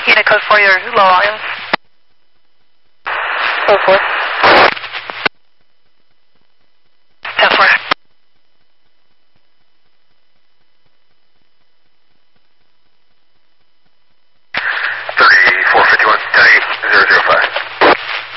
Unit code for your low volume. Code 4.